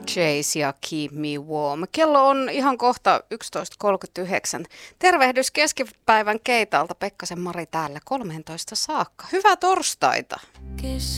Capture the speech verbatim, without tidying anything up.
Jays ja Keep Me Warm. Kello on ihan kohta yksitoista kolmekymmentäyhdeksän. Tervehdys keskipäivän Keitalta. Pekkasen Mari täällä kolmeentoista saakka. Hyvää torstaita.